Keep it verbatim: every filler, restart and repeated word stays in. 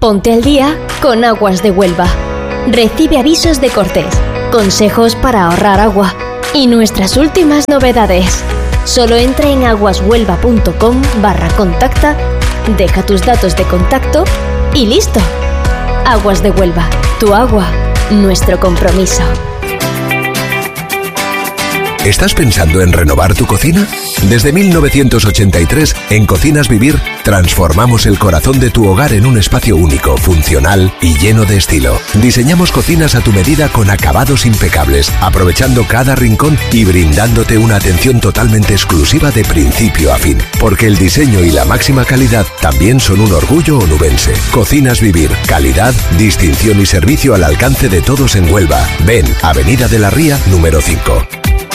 Ponte al día con Aguas de Huelva. Recibe avisos de cortes, consejos para ahorrar agua y nuestras últimas novedades. Solo entra en aguashuelva.com barra contacta, deja tus datos de contacto y listo. Aguas de Huelva, tu agua, nuestro compromiso. ¿Estás pensando en renovar tu cocina? Desde mil novecientos ochenta y tres, en Cocinas Vivir, transformamos el corazón de tu hogar en un espacio único, funcional y lleno de estilo. Diseñamos cocinas a tu medida con acabados impecables, aprovechando cada rincón y brindándote una atención totalmente exclusiva de principio a fin. Porque el diseño y la máxima calidad también son un orgullo onubense. Cocinas Vivir, calidad, distinción y servicio al alcance de todos en Huelva. Ven, Avenida de la Ría, número cinco.